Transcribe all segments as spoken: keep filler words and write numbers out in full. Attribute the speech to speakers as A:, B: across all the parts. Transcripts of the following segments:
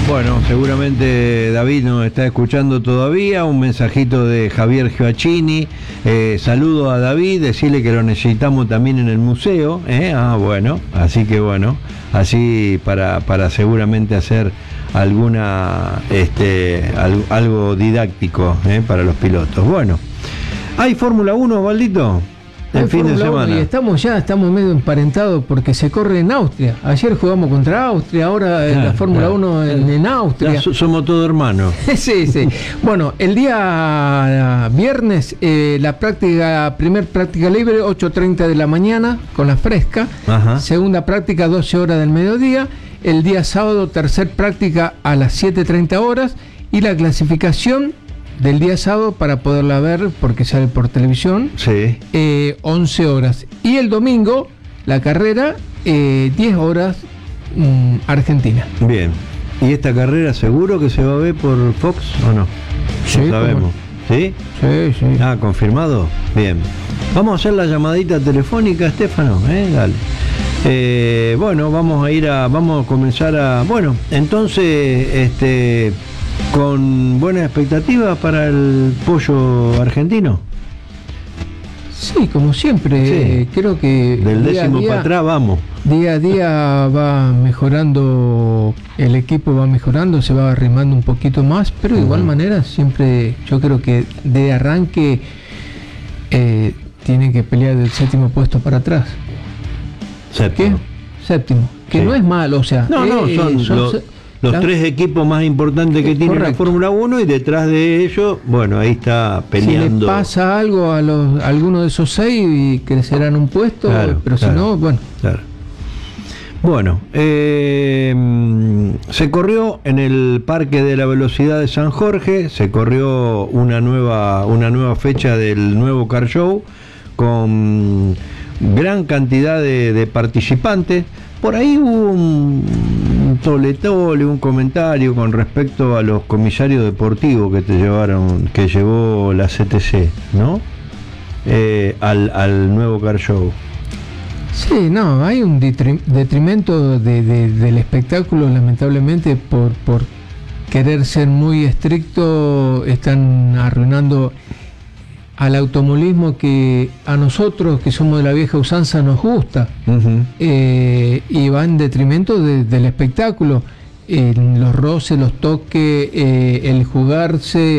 A: Bueno, seguramente David nos está escuchando todavía. Un mensajito de Javier Gioacchini. Eh, saludo a David, decirle que lo necesitamos también en el museo. ¿eh? Ah, bueno, así que bueno, así para, para seguramente hacer alguna este al, algo didáctico ¿eh? para los pilotos. Bueno, ¿hay Fórmula uno, Valdito? El fin de semana.
B: Y estamos ya, estamos medio emparentados porque se corre en Austria. Ayer jugamos contra Austria, ahora claro, la Fórmula claro. uno en, en Austria.
A: Ya somos todos hermanos.
B: sí, sí. Bueno, el día viernes, eh, la práctica, primer práctica libre, ocho treinta de la mañana, con la fresca. Ajá. Segunda práctica, doce horas del mediodía. El día sábado, tercer práctica a las siete treinta horas. Y la clasificación del día sábado para poderla ver porque sale por televisión,
A: sí.
B: eh, once horas, y el domingo la carrera eh, diez horas mmm, Argentina.
A: Bien, ¿y esta carrera seguro que se va a ver por Fox o no?
B: Sí,
A: no sabemos. ¿Sí?
B: Sí, sí.
A: Ah, ¿confirmado? Bien, vamos a hacer la llamadita telefónica, Estefano, ¿eh? Dale. Eh, bueno, vamos a ir a, vamos a comenzar a, bueno, entonces, este con buenas expectativas para el pollo argentino.
B: Sí, como siempre, sí. eh, creo que
A: del décimo para atrás vamos.
B: Día a día va mejorando, el equipo va mejorando, se va arrimando un poquito más, pero de uh-huh. igual manera siempre yo creo que de arranque eh, tienen que pelear del séptimo puesto para atrás.
A: Séptimo.
B: ¿Qué? Séptimo. Que
A: sí.
B: no es malo, o sea.
A: No, no,
B: eh,
A: son, son los, los la... tres equipos más importantes que tiene Correcto. la Fórmula uno, y detrás de ellos, bueno, ahí está peleando.
B: Si le pasa algo a, los, a alguno de esos seis y crecerán un puesto, claro, pero claro, si no, bueno.
A: Claro. Bueno, eh, se corrió en el Parque de la Velocidad de San Jorge, se corrió una nueva, una nueva fecha del nuevo Car Show con gran cantidad de, de participantes. Por ahí hubo un toletole, un comentario con respecto a los comisarios deportivos que te llevaron, que llevó la C T C, ¿no? Eh, al, al nuevo Car Show.
B: Sí, no, hay un detrimento de, de, del espectáculo, lamentablemente, por, por querer ser muy estricto, están arruinando al automovilismo que a nosotros, que somos de la vieja usanza, nos gusta. Uh-huh. eh, y va en detrimento de, del espectáculo, eh, los roces, los toques, eh, el jugarse,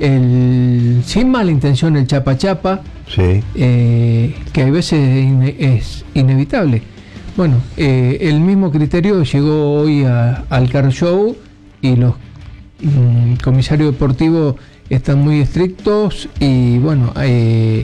B: el sin mala intención, el chapa chapa.
A: Sí.
B: Eh, que a veces es, ine- es inevitable. Bueno, eh, el mismo criterio llegó hoy a, al Car Show, y los mm, comisarios deportivos están muy estrictos, y bueno, eh,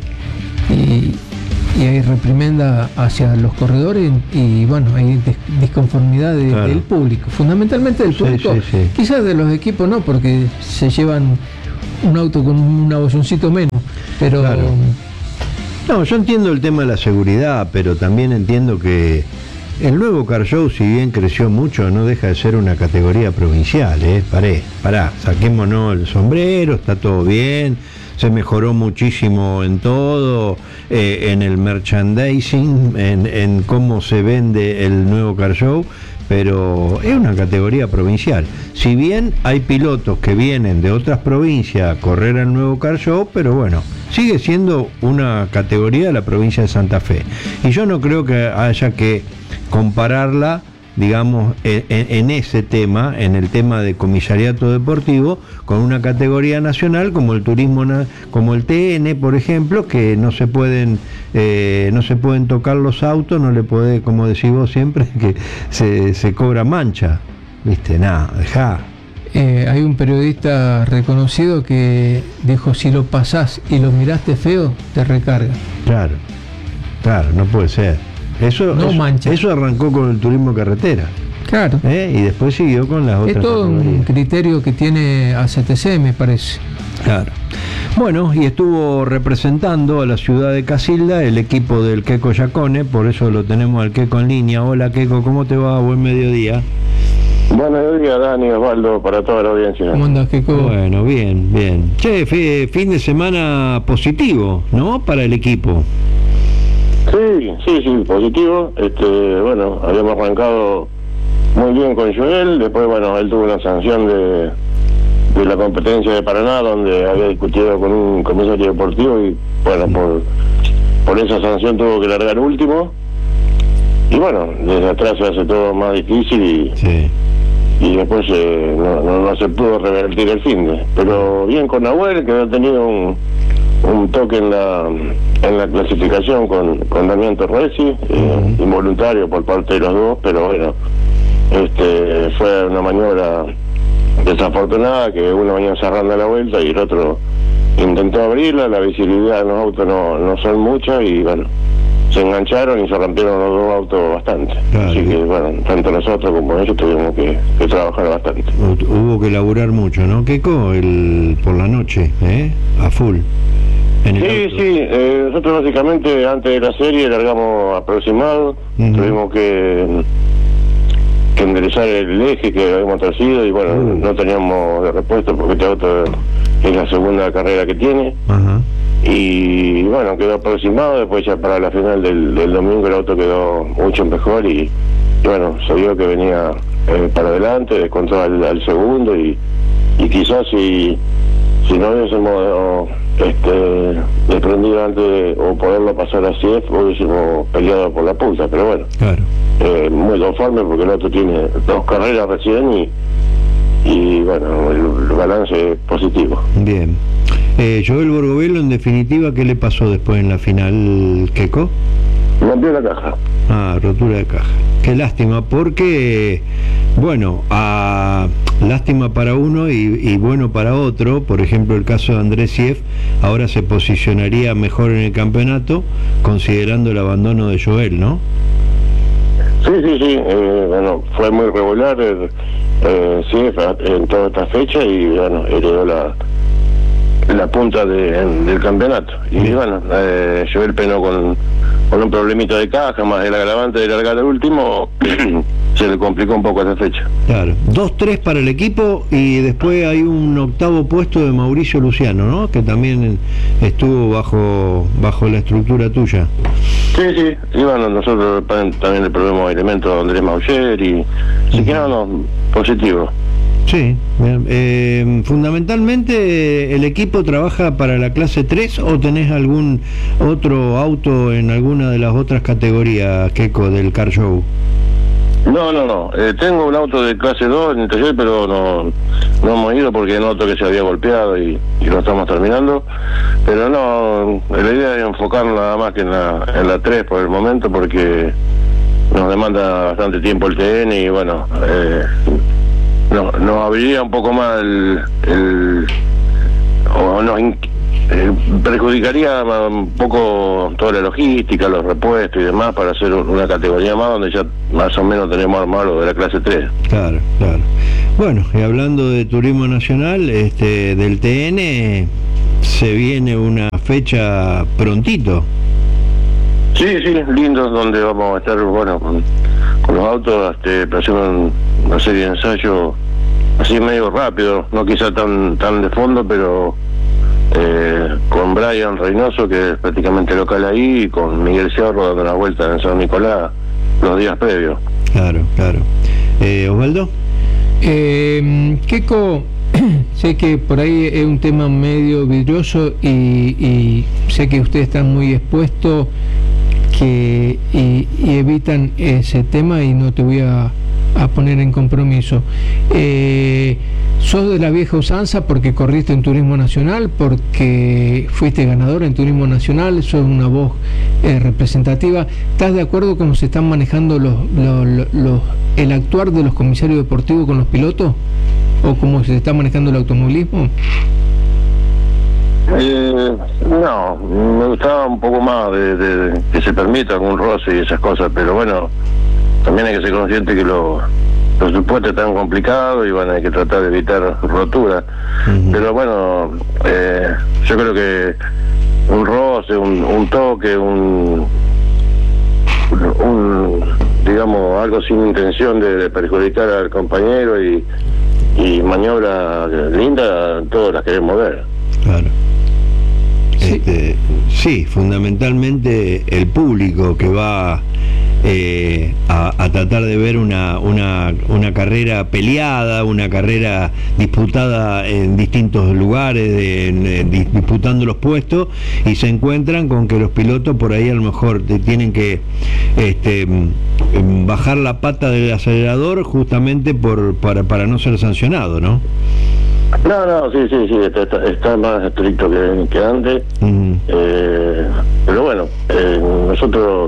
B: y, y hay reprimenda hacia los corredores, y bueno, hay des- disconformidad de, claro. del público, fundamentalmente del público, sí, sí, sí. Quizás de los equipos no, porque se llevan un auto con un abolloncito menos, pero... Claro.
A: No, yo entiendo el tema de la seguridad, pero también entiendo que el nuevo Car Show, si bien creció mucho, no deja de ser una categoría provincial, ¿eh? Paré, pará, saquémonos el sombrero, está todo bien, se mejoró muchísimo en todo, eh, en el merchandising, en, en cómo se vende el nuevo Car Show, pero es una categoría provincial. Si bien hay pilotos que vienen de otras provincias a correr al nuevo Car Show, pero bueno, sigue siendo una categoría de la provincia de Santa Fe. Y yo no creo que haya que compararla, digamos, en, en ese tema, en el tema de comisariato deportivo, con una categoría nacional como el turismo, como el T N, por ejemplo, que no se pueden eh, no se pueden tocar los autos, no le puede, como decís vos siempre, que se, se cobra mancha, viste, nada, dejá.
B: Eh, hay un periodista reconocido que dijo: si lo pasás y lo miraste feo, te recarga.
A: Claro, claro, no puede ser. Eso,
B: no
A: eso,
B: mancha.
A: Eso arrancó con el turismo carretera.
B: Claro.
A: ¿Eh? Y después siguió con las otras.
B: Es todo categorías. Un criterio que tiene A C T C, me parece.
A: Claro. Bueno, y estuvo representando a la ciudad de Casilda el equipo del Queco Yacone, por eso lo tenemos al Queco en línea. Hola Queco, ¿cómo te va? Buen mediodía.
C: Buenos días, Dani, Osvaldo, para toda la audiencia.
B: ¿Cómo andas, Queco?
A: Bueno, bien, bien. Che, fin de semana positivo, ¿no? Para el equipo.
C: Sí, sí, sí, positivo. Este, bueno, habíamos arrancado muy bien con Joel. Después, bueno, él tuvo una sanción de, de la competencia de Paraná, donde había discutido con un comisario deportivo y, bueno, por, por esa sanción tuvo que largar último. Y bueno, desde atrás se hace todo más difícil y, sí. y después eh, no, no, no se pudo revertir el finde. Pero bien con Nahuel, que había tenido un, un toque en la en la clasificación con, con Damián Torresi, eh, uh-huh. involuntario por parte de los dos, pero bueno, este fue una maniobra desafortunada, que uno venía cerrando la vuelta y el otro intentó abrirla. La visibilidad de los autos no, no son muchas y bueno, se engancharon y se rompieron los dos autos bastante. Claro. Así que bueno, tanto nosotros como ellos tuvimos que, que trabajar bastante.
A: Hubo que laburar mucho, ¿no, Keiko? El, por la noche, ¿eh? A full. En el
C: sí,
A: auto.
C: sí, eh, nosotros básicamente antes de la serie largamos aproximado, uh-huh. tuvimos que, que enderezar el eje que habíamos torcido y bueno, uh-huh. no teníamos de repuesto porque este auto es la segunda carrera que tiene. Uh-huh. Y bueno, quedó aproximado. Después ya para la final del, del domingo el auto quedó mucho mejor y, y bueno, se vio que venía eh, para adelante, descontó al, al segundo y, y quizás si, si no hubiésemos este, desprendido antes de, o poderlo pasar así, hubiésemos peleado por la punta, pero bueno, claro. eh, muy conforme porque el auto tiene dos carreras recién y, y bueno, el, el balance es positivo.
A: Bien. Eh, Joel Borgovelo, en definitiva, ¿qué le pasó después en la final, Keiko?
C: Rompió la caja.
A: Ah, rotura de caja. Qué lástima, porque, bueno, a, lástima para uno y, y bueno para otro. Por ejemplo, el caso de Andrés Sief ahora se posicionaría mejor en el campeonato, considerando el abandono de Joel, ¿no?
C: Sí, sí, sí. Eh, bueno, fue muy regular el, eh, Sief en toda esta fecha y, bueno, heredó la... la punta de, en, del campeonato. Y sí. bueno, eh, Joel penó con, con un problemita de caja, más el agravante de largar el último, se le complicó un poco esa fecha.
A: Claro, dos tres para el equipo y después hay un octavo puesto de Mauricio Luciano, ¿no? Que también estuvo bajo bajo la estructura tuya.
C: Sí, sí, y bueno, nosotros también le probamos elementos a Andrés Mauger y así que no, no, positivo.
A: Sí, eh, fundamentalmente el equipo trabaja para la clase tres o tenés algún otro auto en alguna de las otras categorías, Keiko, del Car Show.
C: No, no, no, eh, tengo un auto de clase dos en el taller, pero no, no hemos ido porque noto que se había golpeado y, y lo estamos terminando, pero no, la idea es enfocarnos nada más que en la, en la tres por el momento porque nos demanda bastante tiempo el T N y bueno, eh, No, nos abriría un poco más el, el o nos in, eh, perjudicaría un poco toda la logística, los repuestos y demás para hacer una categoría más donde ya más o menos tenemos armado de la clase tres.
A: Claro, claro. Bueno, y hablando de turismo nacional, este del T N, se viene una fecha prontito.
C: Sí, sí, lindo, donde vamos a estar, bueno, con, con los autos, este, haciendo una serie de ensayos así medio rápido, no quizá tan tan de fondo, pero eh, con Brian Reynoso, que es prácticamente local ahí, y con Miguel Cerro dando una vuelta en San Nicolás los días previos.
A: Claro, claro. Eh, Osvaldo.
B: Eh, Keiko, sé que por ahí es un tema medio vidrioso y, y sé que ustedes están muy expuestos que y, y evitan ese tema y no te voy a, a poner en compromiso. Eh, ¿Sos de la vieja usanza porque corriste en Turismo Nacional, porque fuiste ganador en Turismo Nacional, sos una voz eh, representativa? ¿Estás de acuerdo con cómo se están manejando los, los, los, el actuar de los comisarios deportivos con los pilotos? ¿O cómo se está manejando el automovilismo?
C: Eh, no, me gustaba un poco más de, de, de que se permita algún roce y esas cosas, pero bueno, también hay que ser consciente que lo, los supuestos están complicados y bueno, hay que tratar de evitar roturas. Uh-huh. Pero bueno, eh, yo creo que un roce, un, un toque, un, un, digamos, algo sin intención de, de perjudicar al compañero y, y maniobra linda, todas las queremos ver.
A: Claro. Este, sí, fundamentalmente el público que va eh, a, a tratar de ver una, una, una carrera peleada, una carrera disputada en distintos lugares, de, en, de, disputando los puestos, y se encuentran con que los pilotos por ahí a lo mejor te tienen que este, bajar la pata del acelerador justamente por para, para no ser sancionado, ¿no?
C: No, no, sí, sí, sí, está, está, está más estricto que, que antes. Mm. Eh, pero bueno, eh, nosotros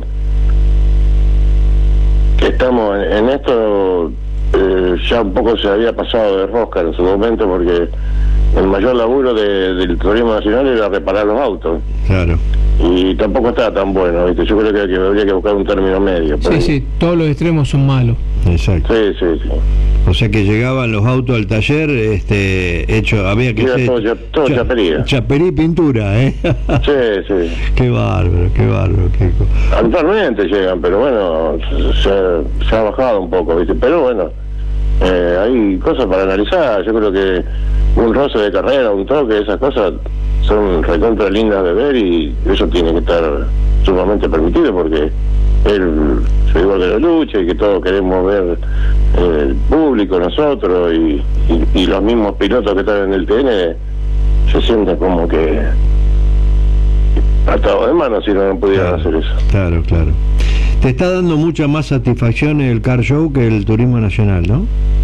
C: que estamos en, en esto, eh, ya un poco se había pasado de rosca en su momento, porque el mayor laburo de, del turismo nacional era reparar los autos.
A: Claro.
C: Y tampoco estaba tan bueno, ¿viste? Yo creo que, que habría que buscar un término medio.
B: Sí, sí, todos los extremos son malos.
A: Exacto.
C: Sí, sí, sí.
A: O sea que llegaban los autos al taller, este, hecho, había que hacer
C: todo, todo
A: cha,
C: chapería.
A: Chapería y pintura, ¿eh?
C: Sí, sí.
A: Qué bárbaro, qué bárbaro. Qué...
C: Actualmente llegan, pero bueno, se, se ha bajado un poco, ¿viste? Pero bueno, eh, hay cosas para analizar. Yo creo que un roce de carrera, un toque, esas cosas son recontra lindas de ver, y eso tiene que estar sumamente permitido, porque él se igual que la lucha y que todos queremos ver eh, el público, nosotros y, y, y los mismos pilotos que están en el T N se sienten como que atados de manos si no pudieran
A: claro,
C: hacer eso.
A: Claro, claro. Te está dando mucha más satisfacción el Car Show que el Turismo Nacional, ¿no?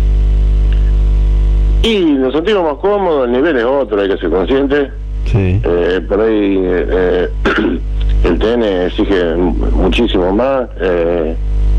C: Y nos sentimos más cómodos, el nivel es otro, hay que ser consciente.
A: Sí.
C: Eh, por ahí eh, el T N exige muchísimo más. Eh,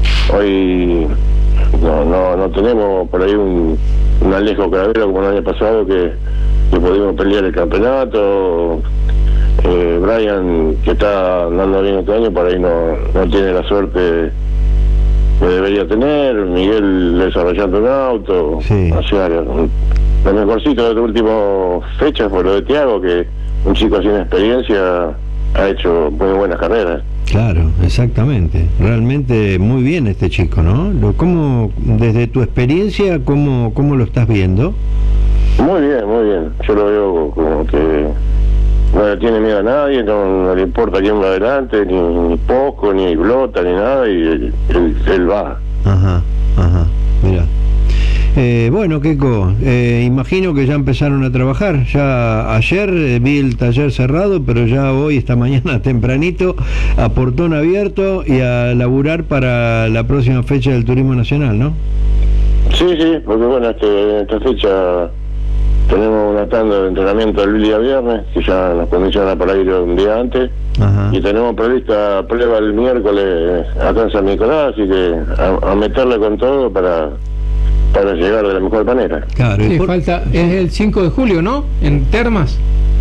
C: hoy no, no no tenemos por ahí un, un Alejo Cravero como el año pasado que, que pudimos pelear el campeonato. Eh, Brian, que está andando bien este año, por ahí no, no tiene la suerte que debería tener. Miguel desarrollando un auto.
A: Sí.
C: O sea, lo mejorcito de las últimas fechas fue lo de Thiago, que un chico sin experiencia ha hecho muy buenas carreras.
A: Claro, exactamente. Realmente muy bien este chico, ¿no? ¿Cómo, desde tu experiencia, cómo, cómo lo estás viendo?
C: Muy bien, muy bien. Yo lo veo como que no le tiene miedo a nadie, no, no le importa quién va adelante, ni, ni poco, ni glota, ni nada, y él, él, él va.
A: Ajá, ajá, mira. Eh, bueno, Keiko, eh, imagino que ya empezaron a trabajar. Ya ayer eh, vi el taller cerrado, pero ya hoy, esta mañana tempranito, a portón abierto y a laburar para la próxima fecha del Turismo Nacional, ¿no?
C: Sí, sí, porque bueno, este, esta fecha tenemos una tanda de entrenamiento el día viernes, que ya nos condiciona para ir un día antes. Ajá. Y tenemos prevista prueba el miércoles acá en San Nicolás, así que a, a meterle con todo para... para llegar de la mejor manera.
B: Claro, sí, por... falta, es el cinco de julio, ¿no? En Termas.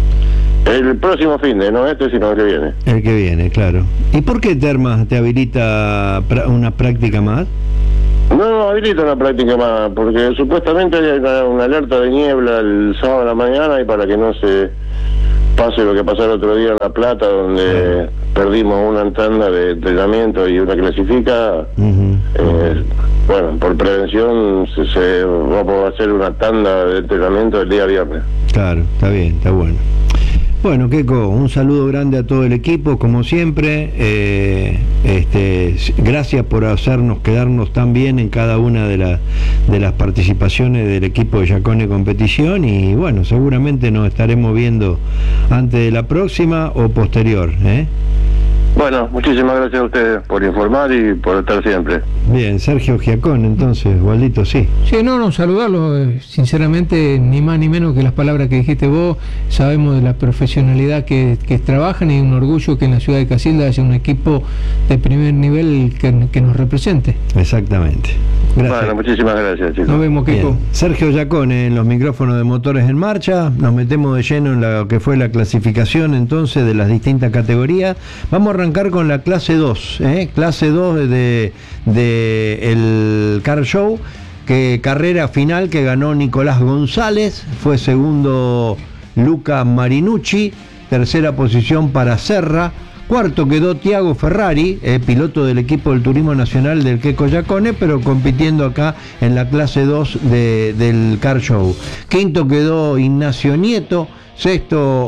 C: El próximo fin de, no este, sino el que viene.
A: El que viene, claro. ¿Y por qué Termas te habilita una práctica más?
C: No, habilita una práctica más, porque supuestamente hay una, una alerta de niebla el sábado a la mañana, y para que no se pase lo que pasó el otro día en La Plata, donde sí. perdimos una tanda de entrenamiento y una clasifica, uh-huh. eh, bueno, por prevención se, se va a hacer una tanda de entrenamiento el día viernes.
A: Claro, está bien, está bueno. Bueno, Keiko, un saludo grande a todo el equipo, como siempre. Eh, este, gracias por hacernos quedarnos tan bien en cada una de, la, de las participaciones del equipo de Yacone Competición, y bueno, seguramente nos estaremos viendo antes de la próxima o posterior, ¿eh?
C: Bueno, muchísimas gracias a ustedes por informar y por estar siempre.
A: Bien, Sergio Giacón, entonces, Waldito, sí.
B: Sí, no, no, saludarlo, eh, sinceramente, ni más ni menos que las palabras que dijiste vos. Sabemos de la profesionalidad que, que trabajan, y un orgullo que en la ciudad de Casilda haya un equipo de primer nivel que, que nos represente.
A: Exactamente. Gracias.
C: Bueno, muchísimas gracias, chicos.
B: Nos vemos, Keiko.
A: Sergio Giacone en los micrófonos de Motores en Marcha. Nos metemos de lleno en lo que fue la clasificación entonces de las distintas categorías. Vamos a arrancar con la clase dos, ¿eh? clase dos de, de el Car Show, que carrera final que ganó Nicolás González, fue segundo Luca Marinucci, tercera posición para Serra, cuarto quedó Thiago Ferrari, eh, piloto del equipo del Turismo Nacional del Keiko Giacone, pero compitiendo acá en la clase dos de, del Car Show. Quinto quedó Ignacio Nieto, sexto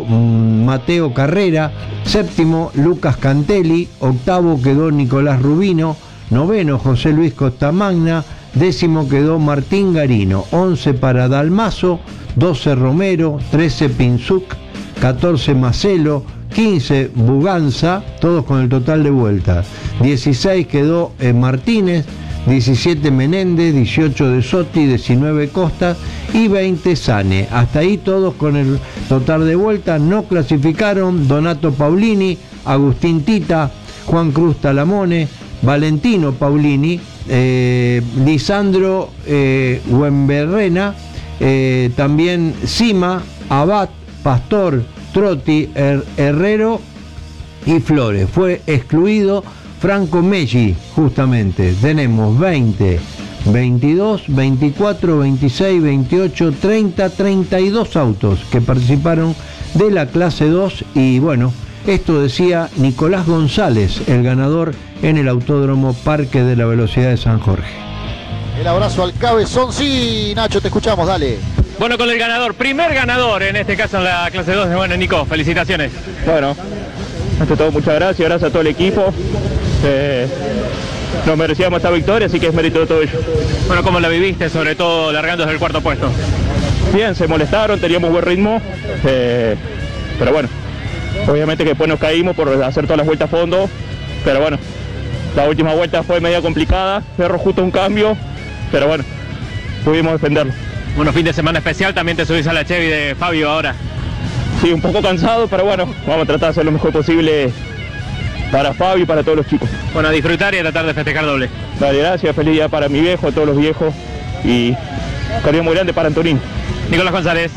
A: Mateo Carrera, séptimo Lucas Cantelli, octavo quedó Nicolás Rubino, noveno José Luis Costamagna, décimo quedó Martín Garino, once para Dalmazo, doce Romero, trece Pinzuc, catorce Macelo, quince Buganza, todos con el total de vueltas, dieciséis quedó eh, Martínez, diecisiete Menéndez, dieciocho De Sotti, diecinueve Costas y veinte Sane. Hasta ahí todos con el total de vueltas. No clasificaron Donato Paulini, Agustín Tita, Juan Cruz Talamone, Valentino Paulini, eh, Lisandro eh, Huemberrena, eh, también Sima, Abad, Pastor, Trotti, Her Herrero y Flores. Fue excluido Franco Meggi, justamente. Tenemos veinte, veintidós, veinticuatro, veintiséis, veintiocho, treinta, treinta y dos autos que participaron de la clase dos y bueno, esto decía Nicolás González, el ganador en el Autódromo Parque de la Velocidad de San Jorge.
D: El abrazo al cabezón, sí, Nacho, te escuchamos, dale.
E: Bueno, con el ganador, primer ganador en este caso en la clase dos. Bueno, Nico, felicitaciones.
F: Bueno, ante todo muchas gracias, gracias a todo el equipo. Eh, nos merecíamos esta victoria, así que es mérito de todo ello.
E: Bueno, ¿cómo la viviste, sobre todo largando desde el cuarto puesto?
F: Bien, se molestaron, teníamos buen ritmo, eh, pero bueno, obviamente que después nos caímos por hacer todas las vueltas a fondo, pero bueno, la última vuelta fue media complicada, cerró justo un cambio, pero bueno, pudimos defenderlo.
E: Bueno, fin de semana especial, también te subís a la Chevy de Fabio ahora.
F: Sí, un poco cansado, pero bueno, vamos a tratar de hacer lo mejor posible para Fabio y para todos los chicos.
E: Bueno, a disfrutar y a tratar de festejar doble.
F: Dale, gracias, feliz día para mi viejo, a todos los viejos y cariño muy grande para Antonín.
E: Nicolás González.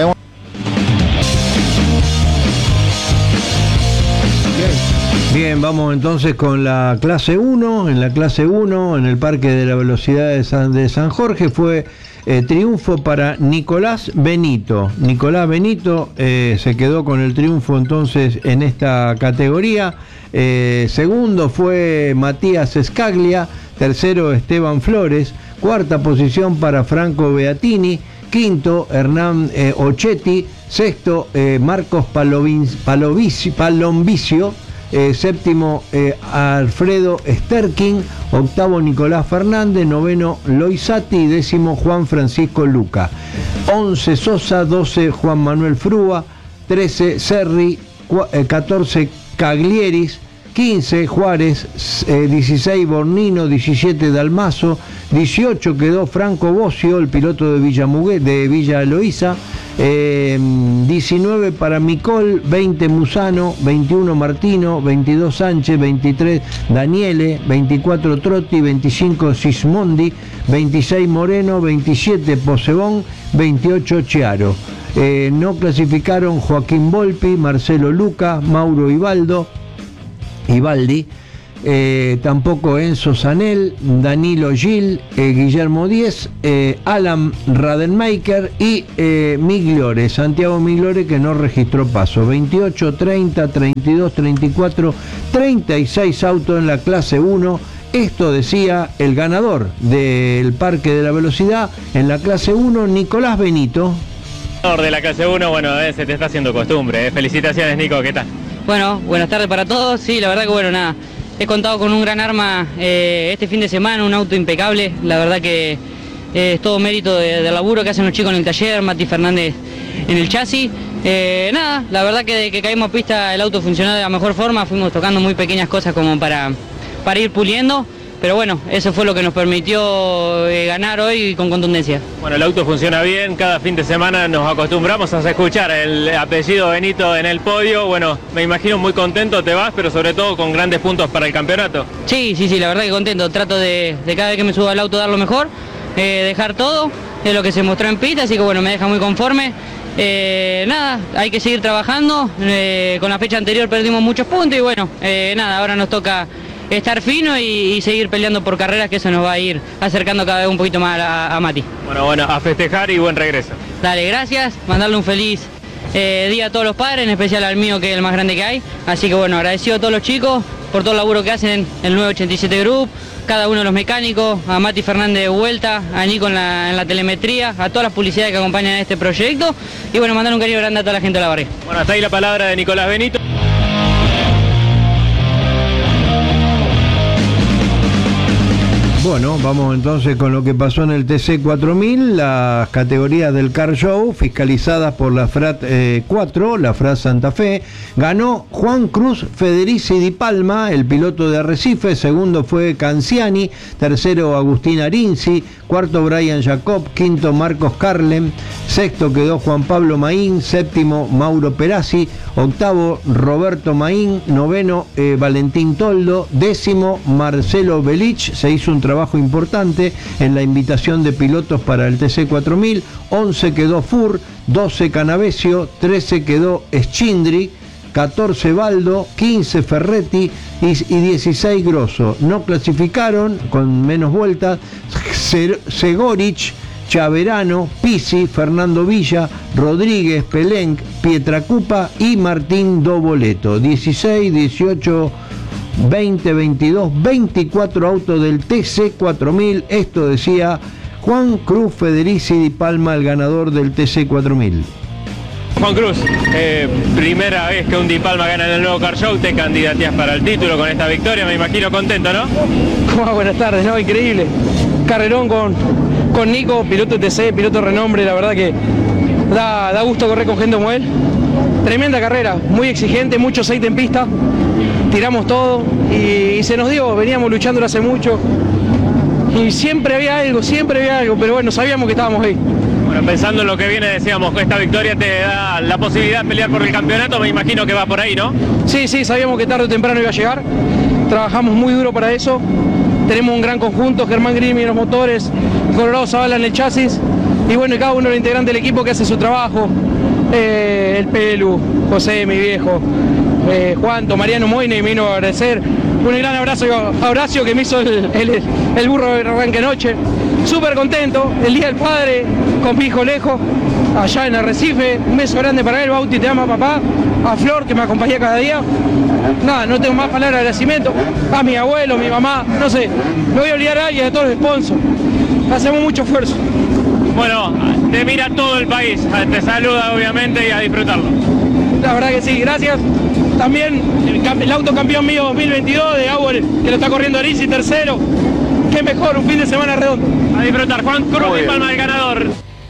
A: Bien, vamos entonces con la clase uno. En la clase uno, en el Parque de la Velocidad de San, de San Jorge, fue eh, triunfo para Nicolás Benito. Nicolás Benito eh, se quedó con el triunfo entonces en esta categoría. Eh, segundo fue Matías Escaglia. Tercero, Esteban Flores. Cuarta posición para Franco Beatini. Quinto, Hernán eh, Ochetti. Sexto, eh, Marcos Palovin, Palovici, Palombicio. Eh, séptimo, eh, Alfredo Sterking. Octavo, Nicolás Fernández. Noveno, Loisati. Y décimo, Juan Francisco Luca. Once, Sosa. Doce, Juan Manuel Frúa. Trece, Serri. Catorce, Caglieris. quince, Juárez. eh, dieciséis, Bornino. diecisiete, Dalmazo. dieciocho quedó Franco Bocio, el piloto de Villa, Mugue, de Villa Eloísa. Eh, diecinueve para Micol. veinte, Musano. veintiuno, Martino. veintidós, Sánchez. veintitrés, Daniele. veinticuatro, Trotti. veinticinco, Sismondi. veintiséis, Moreno. veintisiete, Posebón. veintiocho, Chiaro. Eh, no clasificaron Joaquín Volpi, Marcelo Luca, Mauro Ibaldo, Ibaldi, eh, tampoco Enzo Sanel, Danilo Gil, eh, Guillermo Díez, eh, Alan Radenmaker y eh, Migliore, Santiago Migliore, que no registró paso. veintiocho, treinta, treinta y dos, treinta y cuatro, treinta y seis autos en la clase uno. Esto decía el ganador del Parque de la Velocidad en la clase uno, Nicolás Benito.
E: De la clase uno, bueno, eh, se te está haciendo costumbre. Eh. Felicitaciones, Nico, ¿qué tal?
G: Bueno, buenas tardes para todos. Sí, la verdad que bueno, nada, he contado con un gran arma eh, este fin de semana, un auto impecable. La verdad que eh, es todo mérito de, del laburo que hacen los chicos en el taller, Mati Fernández en el chasis. Eh, nada, la verdad que de que caímos a pista el auto funcionó de la mejor forma, fuimos tocando muy pequeñas cosas como para, para ir puliendo. Pero bueno, eso fue lo que nos permitió eh, ganar hoy con contundencia.
E: Bueno, el auto funciona bien, cada fin de semana nos acostumbramos a escuchar el apellido Benito en el podio. Bueno, me imagino muy contento te vas, pero sobre todo con grandes puntos para el campeonato.
G: Sí, sí, sí, la verdad que contento. Trato de, de cada vez que me subo al auto dar lo mejor, eh, dejar todo, es lo que se mostró en pista, así que bueno, me deja muy conforme. Eh, nada, hay que seguir trabajando, eh, con la fecha anterior perdimos muchos puntos y bueno, eh, nada, ahora nos toca estar fino y, y seguir peleando por carreras, que eso nos va a ir acercando cada vez un poquito más a, a Mati.
E: Bueno, bueno, a festejar y buen regreso.
G: Dale, gracias, mandarle un feliz eh, día a todos los padres, en especial al mío, que es el más grande que hay. Así que bueno, agradecido a todos los chicos por todo el laburo que hacen en el nueve ochenta y siete Group, cada uno de los mecánicos, a Mati Fernández de vuelta, a Nico en la, en la telemetría, a todas las publicidades que acompañan a este proyecto. Y bueno, mandar un cariño grande a toda la gente de la barria.
E: Bueno, hasta ahí la palabra de Nicolás Benito.
A: Bueno, vamos entonces con lo que pasó en el T C cuatro mil, las categorías del Car Show fiscalizadas por la Frat eh, cuatro, la Frat Santa Fe. Ganó Juan Cruz Federici Di Palma, el piloto de Arrecife. Segundo fue Canciani, tercero Agustín Arinzi, cuarto Brian Jacob, quinto Marcos Carlem, sexto quedó Juan Pablo Maín, séptimo Mauro Perazzi, octavo Roberto Maín, noveno eh, Valentín Toldo, décimo Marcelo Belich. Se hizo un trabajo importante en la invitación de pilotos para el T C cuatro mil. once quedó Fur, doce Canavesio, trece quedó Schindri, catorce Baldo, quince Ferretti y, y dieciséis Grosso. No clasificaron con menos vueltas Segorich, Chaverano, Pisi, Fernando Villa, Rodríguez, Pelenc, Pietracupa y Martín Doboleto. dieciséis, dieciocho, veinte, veintidós, veinticuatro autos del T C cuatro mil. Esto decía Juan Cruz Federici Di Palma, el ganador del T C cuatro mil.
E: Juan Cruz, eh, primera vez que un Di Palma gana en el nuevo Car Show, te candidateas para el título con esta victoria, me imagino contento, ¿no?
H: Oh, buenas tardes, no, increíble. Carrerón con, con Nico, piloto de T C, piloto de renombre, la verdad que da, da gusto correr con gente como él. Tremenda carrera, muy exigente, mucho aceite en pista, tiramos todo y, y se nos dio, veníamos luchando hace mucho y siempre había algo, siempre había algo, pero bueno, sabíamos que estábamos ahí.
E: Bueno, pensando en lo que viene, decíamos que esta victoria te da la posibilidad de pelear por el campeonato, me imagino que va por ahí, ¿no?
H: Sí, sí, sabíamos que tarde o temprano iba a llegar, trabajamos muy duro para eso, tenemos un gran conjunto, Germán Grimi en los motores, Colorado Zavala en el chasis, y bueno, y cada uno de los integrantes del equipo que hace su trabajo, eh, el Pelu, José, mi viejo, eh, Juanto, Mariano Moine, y me vino a agradecer, un gran abrazo a Horacio que me hizo el, el, el burro de arranque noche. Súper contento, el Día del Padre, con mi hijo lejos, allá en Arrecife, un beso grande para él, Bauti, te ama papá, a Flor, que me acompaña cada día. Nada, no tengo más palabras de agradecimiento, a mi abuelo, mi mamá, no sé, no voy a olvidar a alguien, a todos los sponsors, hacemos mucho esfuerzo.
E: Bueno, te mira todo el país, te saluda obviamente y a disfrutarlo.
H: La verdad que sí, gracias. También el, el autocampeón mío dos mil veintidós de Auer, que lo está corriendo Arisi, tercero. Qué mejor, un fin de semana redondo.
E: A disfrutar, Juan Cruz Di Palma, el ganador.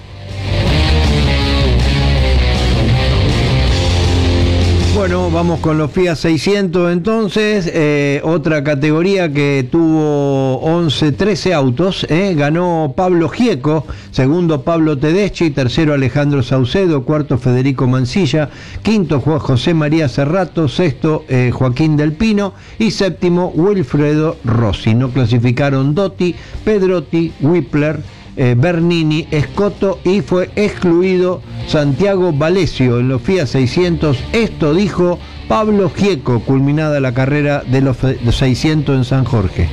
A: Bueno, vamos con los Fiat seiscientos entonces, eh, otra categoría que tuvo once, trece autos, eh, ganó Pablo Gieco, segundo Pablo Tedeschi, tercero Alejandro Saucedo, cuarto Federico Mancilla, quinto José María Cerrato, sexto eh, Joaquín Del Pino y séptimo Wilfredo Rossi. No clasificaron Dotti, Pedrotti, Whippler, Eh, Bernini, Escoto y fue excluido Santiago Valesio en los Fiat seiscientos. Esto dijo Pablo Gieco, culminada la carrera de los seiscientos en San Jorge.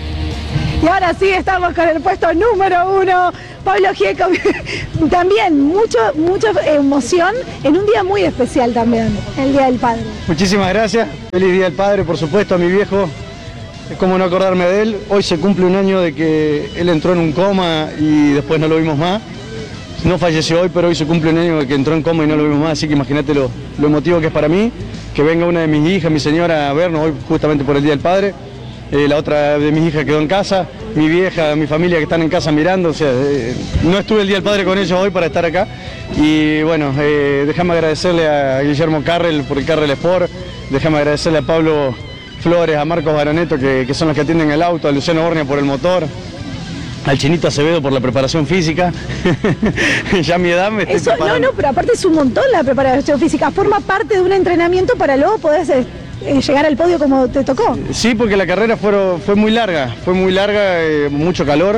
I: Y ahora sí estamos con el puesto número uno, Pablo Gieco. También mucho, mucha emoción en un día muy especial también, el Día del Padre.
J: Muchísimas gracias, feliz Día del Padre, por supuesto, a mi viejo. Es como no acordarme de él. Hoy se cumple un año de que él entró en un coma y después no lo vimos más. No falleció hoy, pero hoy se cumple un año de que entró en coma y no lo vimos más, así que imagínate lo, lo emotivo que es para mí, que venga una de mis hijas, mi señora, a vernos hoy justamente por el Día del Padre. Eh, la otra de mis hijas quedó en casa, mi vieja, mi familia que están en casa mirando, o sea, eh, no estuve el Día del Padre con ellos hoy para estar acá. Y bueno, eh, déjame agradecerle a Guillermo Carrel por el Carrel Sport, déjame agradecerle a Pablo Flores, a Marcos Baroneto, que, que son los que atienden el auto, a Luciano Bornia por el motor, al Chinito Acevedo por la preparación física. Ya a mi edad me estoy
I: Eso,
J: preparando.
I: no, no, pero aparte es un montón la preparación física, forma parte de un entrenamiento para luego poder eh, llegar al podio como te tocó.
J: Sí, porque la carrera fue, fue muy larga, fue muy larga, eh, mucho calor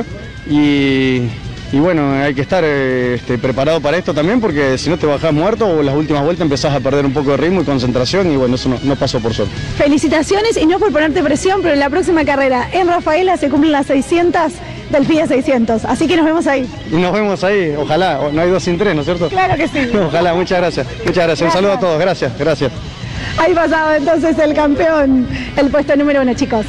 J: y... Y bueno, hay que estar eh, este, preparado para esto también, porque si no te bajás muerto o las últimas vueltas empezás a perder un poco de ritmo y concentración, y bueno, eso no, no pasó por suerte.
I: Felicitaciones, y no por ponerte presión, pero en la próxima carrera en Rafaela se cumplen las seiscientas del Fiat seiscientos, así que nos vemos ahí.
J: Y nos vemos ahí, ojalá, no hay dos sin tres, ¿no es cierto?
I: Claro que sí.
J: Ojalá, muchas gracias, muchas gracias, gracias. Un saludo a todos, gracias, gracias.
I: Ahí pasaba entonces el campeón, el puesto número uno, chicos.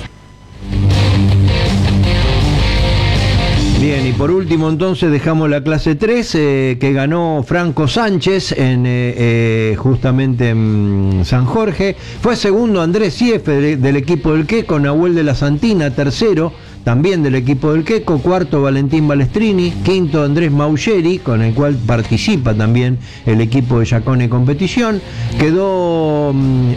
A: Bien, y por último entonces dejamos la clase tres, eh, que ganó Franco Sánchez en, eh, eh, justamente en San Jorge. Fue segundo Andrés Siefe de, del equipo del Que, con Nahuel de la Santina, tercero también del equipo del Queco. Cuarto, Valentín Balestrini. Quinto, Andrés Maugeri, con el cual participa también el equipo de Yacone Competición. Quedó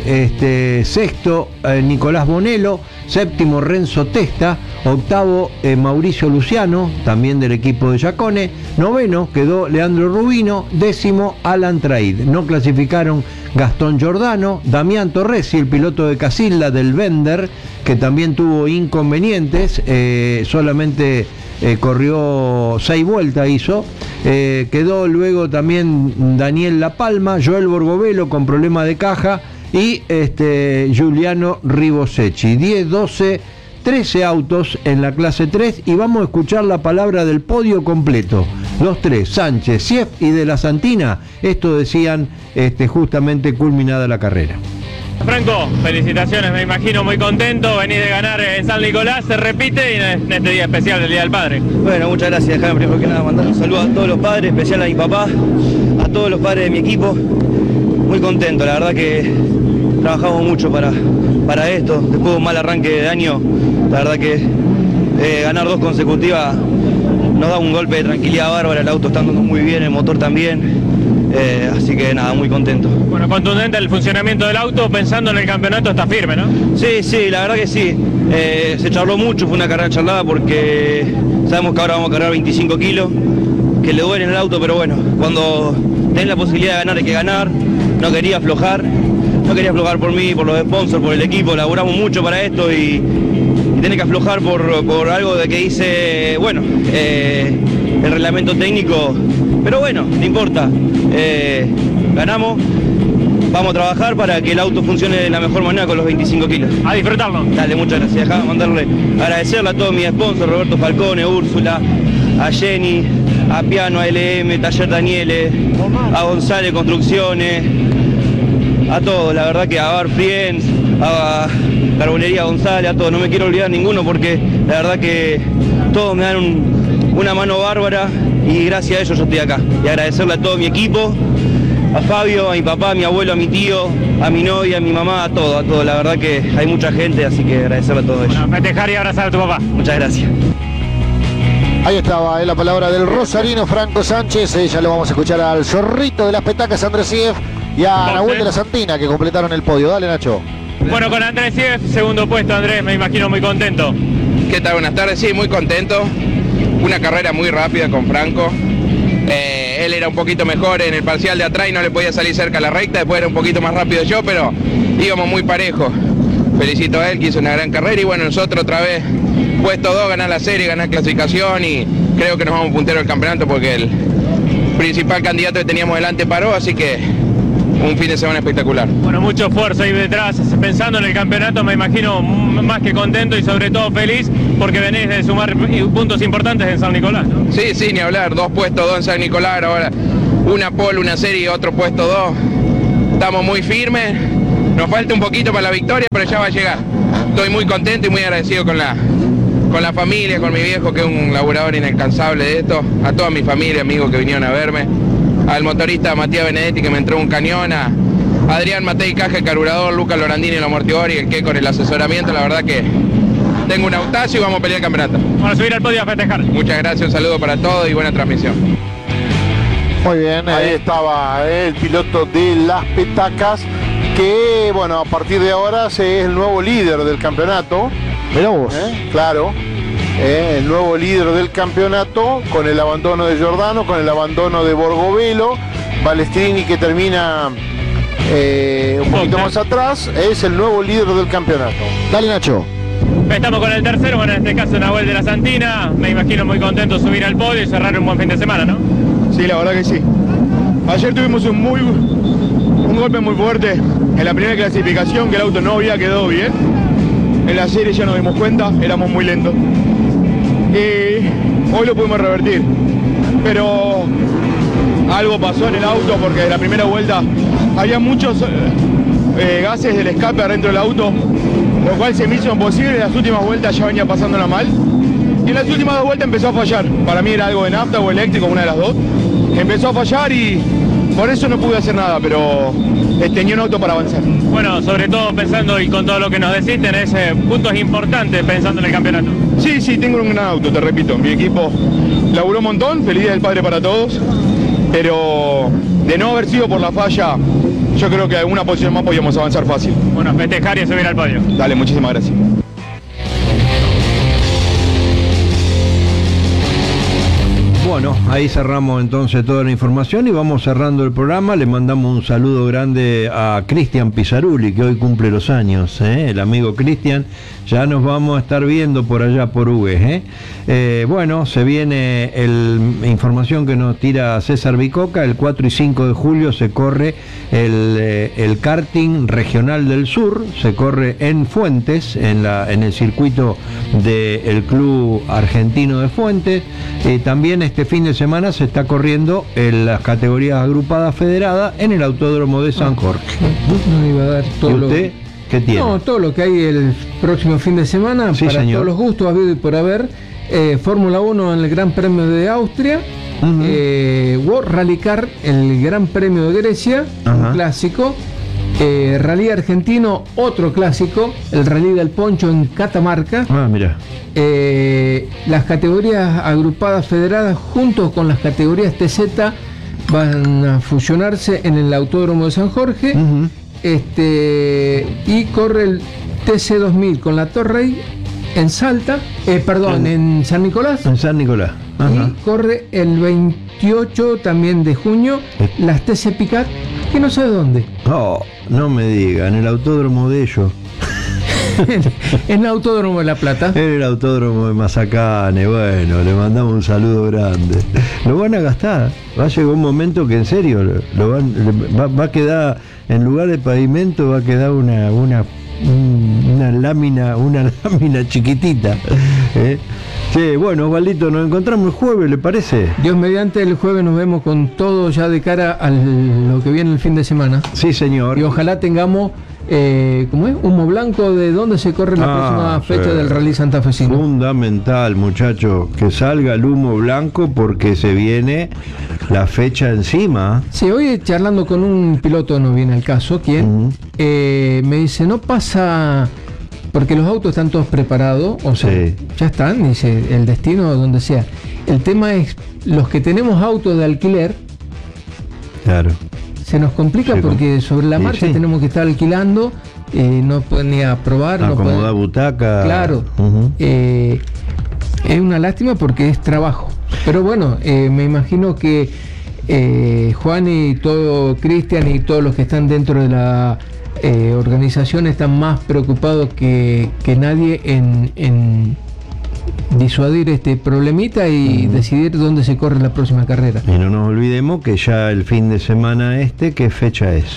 A: este, sexto, eh, Nicolás Bonello. Séptimo, Renzo Testa. Octavo, eh, Mauricio Luciano, también del equipo de Yacone. Noveno quedó Leandro Rubino. Décimo, Alan Traid. No clasificaron Gastón Giordano, Damián Torresi, el piloto de Casilda del Bender, que también tuvo inconvenientes, eh, solamente eh, corrió seis vueltas hizo. Eh, quedó luego también Daniel La Palma, Joel Borgovelo con problema de caja y este, Giuliano Ribosecchi. diez, doce, trece autos en la clase tres y vamos a escuchar la palabra del podio completo. Los tres, Sánchez, Sief y De la Santina, esto decían este, justamente culminada la carrera.
E: Franco, felicitaciones, me imagino muy contento, venís de ganar en San Nicolás, se repite y en este día especial del Día del Padre.
K: Bueno, muchas gracias, déjame primero que nada mandar un saludo a todos los padres, especial a mi papá, a todos los padres de mi equipo, muy contento, la verdad que trabajamos mucho para, para esto, después de un mal arranque de año, la verdad que eh, ganar dos consecutivas nos da un golpe de tranquilidad bárbara, el auto está andando muy bien, el motor también. Eh, así que nada, muy contento.
E: Bueno, contundente el funcionamiento del auto, pensando en el campeonato está firme, ¿no?
K: Sí, sí, la verdad que sí. Eh, se charló mucho, fue una carrera charlada porque sabemos que ahora vamos a cargar veinticinco kilos, que le duele en el auto, pero bueno, cuando tenés la posibilidad de ganar hay que ganar, no quería aflojar, no quería aflojar por mí, por los sponsors, por el equipo, laburamos mucho para esto y, y tenés que aflojar por, por algo de que dice, bueno, eh, el reglamento técnico, pero bueno, no importa, eh, ganamos, vamos a trabajar para que el auto funcione de la mejor manera con los veinticinco kilos.
E: A disfrutarlo.
K: Dale, muchas gracias, dejá mandarle, agradecerle a todos mis sponsors, Roberto Falcone, Úrsula, a Jenny, a Piano, a L M, Taller Daniele, a González Construcciones, a todos, la verdad que a Bar Friends, a Carbonería González, a todos, no me quiero olvidar ninguno porque la verdad que todos me dan un, una mano bárbara y gracias a ellos yo estoy acá. Y agradecerle a todo mi equipo, a Fabio, a mi papá, a mi abuelo, a mi tío, a mi novia, a mi mamá, a todo, a todo. La verdad que hay mucha gente, así que agradecerle a todos ellos.
E: Bueno, festejar y abrazar a tu papá.
K: Muchas gracias.
D: Ahí estaba eh, la palabra del rosarino Franco Sánchez. Eh, ya lo vamos a escuchar al zorrito de las petacas, Andrés Sief, y a Nahuel de la Santina, que completaron el podio. Dale, Nacho.
E: Bueno, con Andrés Sief, segundo puesto, Andrés, me imagino muy contento.
L: ¿Qué tal? Buenas tardes, sí, muy contento. Una carrera muy rápida con Franco. Eh, él era un poquito mejor en el parcial de atrás y no le podía salir cerca a la recta, después era un poquito más rápido yo, pero íbamos muy parejos. Felicito a él, que hizo una gran carrera y bueno, nosotros otra vez, puesto dos, ganar la serie, ganar clasificación y creo que nos vamos puntero del campeonato porque el principal candidato que teníamos delante paró, así que un fin de semana espectacular.
E: Bueno, mucho esfuerzo ahí detrás, pensando en el campeonato, me imagino más que contento y sobre todo feliz porque venís de sumar puntos importantes en San Nicolás, ¿no?
L: Sí, sí, ni hablar, dos puestos dos en San Nicolás, ahora una pole, una serie y otro puesto dos. Estamos muy firmes, nos falta un poquito para la victoria, pero ya va a llegar. Estoy muy contento y muy agradecido con la, con la familia, con mi viejo que es un laburador inalcanzable de esto, a toda mi familia, amigos que vinieron a verme, al motorista Matías Benedetti que me entró un cañón, a Adrián Matei Caja, el carburador, Lucas Lorandini, el amortiguador y el que con el asesoramiento, la verdad que tengo un autazo y vamos a pelear el campeonato.
E: Vamos a subir al podio a festejar.
L: Muchas gracias, un saludo para todos y buena transmisión.
D: Muy bien,
M: ahí
D: eh.
M: estaba eh, el piloto de las petacas, que bueno, a partir de ahora se es el nuevo líder del campeonato.
D: Mirá vos.
M: Eh, claro, eh, el nuevo líder del campeonato, con el abandono de Giordano, con el abandono de Borgovelo, Balestrini que termina eh, un poquito más atrás, es el nuevo líder del campeonato.
D: Dale, Nacho.
E: Estamos con el tercero, bueno, en este caso Nahuel de la Santina, me imagino muy contento de subir al podio y cerrar un buen fin de semana, ¿no?
F: Sí, la verdad que sí. Ayer tuvimos un muy un golpe muy fuerte en la primera clasificación, que el auto no había quedado bien. En la serie ya nos dimos cuenta, éramos muy lentos. Y hoy lo pudimos revertir. Pero algo pasó en el auto porque de la primera vuelta había muchos eh, gases del escape adentro del auto, lo cual se me hizo imposible. En las últimas vueltas ya venía pasándola mal. Y en las últimas dos vueltas empezó a fallar. Para mí era algo de nafta o eléctrico, una de las dos. Empezó a fallar y por eso no pude hacer nada, pero tenía un auto para avanzar.
E: Bueno, sobre todo pensando y con todo lo que nos decís, tenés eh, puntos importantes pensando en el campeonato.
N: Sí, sí, tengo un gran auto, te repito. Mi equipo laburó un montón, feliz día del padre para todos. Pero de no haber sido por la falla, yo creo que alguna posición más podíamos avanzar fácil.
E: Bueno, festejar y subir al podio.
N: Dale, muchísimas gracias.
A: Bueno, ahí cerramos entonces toda la información y vamos cerrando el programa. Le mandamos un saludo grande a Cristian Pizzarulli, que hoy cumple los años, ¿eh? El amigo Cristian. Ya nos vamos a estar viendo por allá por Hugues, ¿eh? Eh, bueno, se viene la información que nos tira César Bicoca. El cuatro y cinco de julio se corre el, eh, el karting regional del sur, se corre en Fuentes, en, la, en el circuito del Club Argentino de Fuentes. Eh, también este fin de semana se está corriendo en las categorías agrupadas federadas en el Autódromo de San Jorge.
B: No iba a dar todo
A: ¿Y usted
B: lo...
A: qué tiene?
B: No, todo lo que hay el próximo fin de semana,
A: sí,
B: para
A: señor.
B: todos los gustos habido y por haber. Eh, Fórmula uno en el Gran Premio de Austria, uh-huh. eh, World Rally Car, el Gran Premio de Grecia, uh-huh. un clásico. Eh, Rally argentino, otro clásico, el Rally del Poncho en Catamarca.
A: Ah, mira.
B: Eh, las categorías agrupadas federadas junto con las categorías T Z van a fusionarse en el Autódromo de San Jorge. Uh-huh. Este, y corre el T C dos mil con la Torrey en Salta, eh, perdón, en, en San Nicolás.
A: En San Nicolás. Ajá.
B: Y corre el veintiocho también de junio las T C Picat, que no sé dónde.
A: Oh, no me diga, en el autódromo de ellos.
B: En el Autódromo de La Plata.
A: En el Autódromo de Mazacane. Bueno, le mandamos un saludo grande. Lo van a gastar. Va a llegar un momento que en serio lo van, va, va a quedar, en lugar de pavimento, va a quedar una una una lámina, una lámina chiquitita. ¿Eh? Sí, bueno, Osvaldito, nos encontramos el jueves, ¿le parece?
B: Dios mediante, el jueves nos vemos con todo ya de cara a lo que viene el fin de semana.
A: Sí, señor.
B: Y ojalá tengamos, eh, ¿cómo es? Humo blanco de dónde se corre la
A: ah,
B: próxima fecha
A: sí.
B: del Rally santafesino.
A: Fundamental, muchacho, que salga el humo blanco porque se viene la fecha encima.
B: Sí, hoy charlando con un piloto, no viene al caso, quien uh-huh. eh, me dice, no pasa... Porque los autos están todos preparados, o sea, sí. ya están, dice, el destino donde sea. El tema es, los que tenemos autos de alquiler,
A: claro,
B: se nos complica sí, porque sobre la marcha sí. tenemos que estar alquilando, eh, no pueden ni aprobar.
A: Acomodar
B: no pueden,
A: butaca.
B: Claro, uh-huh. eh, es una lástima porque es trabajo. Pero bueno, eh, me imagino que eh, Juan y todo, Cristian y todos los que están dentro de la... Eh, organización están más preocupados que, que nadie en, en disuadir este problemita y uh-huh. decidir dónde se corre la próxima carrera.
A: Y no nos olvidemos que ya el fin de semana este, ¿qué fecha es?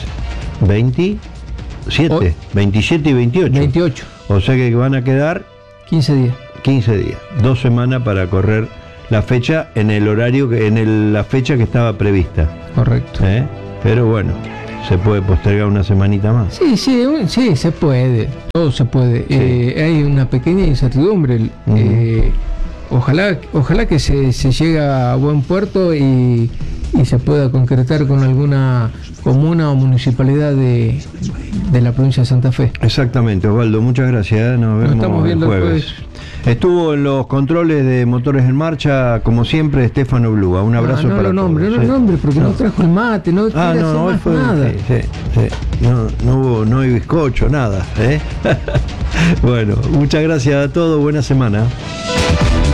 A: ¿veintisiete? Hoy, veintisiete y veintiocho.
B: veintiocho.
A: O sea que van a quedar
B: quince días.
A: quince días. Dos semanas para correr la fecha en el horario, que, en el, la fecha que estaba prevista.
B: Correcto.
A: ¿Eh? Pero bueno, ¿se puede postergar una semanita más?
B: Sí, sí, sí, se puede. Todo se puede. Sí. Eh, hay una pequeña incertidumbre. Uh-huh. Eh, ojalá, ojalá que se, se llegue a buen puerto y, y se pueda concretar con alguna comuna o municipalidad de, de la provincia de Santa Fe.
A: Exactamente, Osvaldo. Muchas gracias. Nos vemos
B: Nos estamos viendo
A: el jueves. Después. Estuvo en los controles de motores en marcha, como siempre, Estefano Blúa. Un abrazo
B: ah, no
A: para
B: lo nombre,
A: todos.
B: No
A: sí.
B: lo nombre, porque no. no trajo el mate, no
A: ah, no, no, hoy fue,
B: nada.
A: Sí, sí, sí. No, no hubo, no hay bizcocho, nada. ¿eh? Bueno, muchas gracias a todos, buena semana.